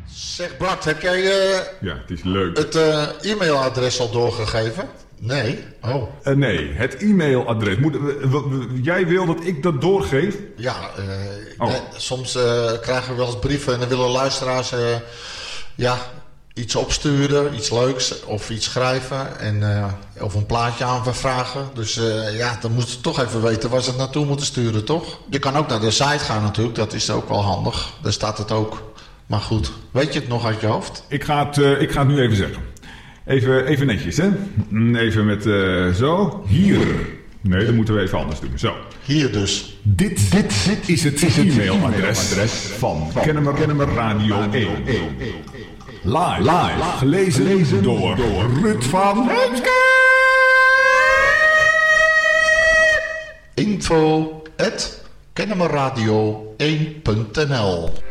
Zeg Bart, heb jij Ja, het is leuk. het e-mailadres al doorgegeven? Nee. Oh. Nee, het e-mailadres. Jij wil dat ik dat doorgeef? Ja, Oh. soms krijgen we wel eens brieven en dan willen luisteraars iets opsturen, iets leuks of iets schrijven of een plaatje aanvragen. Dus dan moeten ze toch even weten waar ze het naartoe moeten sturen, toch? Je kan ook naar de site gaan natuurlijk, dat is ook wel handig. Daar staat het ook. Maar goed, weet je het nog uit je hoofd? Ik ga het nu even zeggen. Even netjes, hè? Even met zo. Hier. Nee, dat moeten we even anders doen. Zo. Hier dus. Dit is het e-mailadres van Kennemer Radio 1. Live. Gelezen door Ruud van Heemskerk. info@kennemerradio1.nl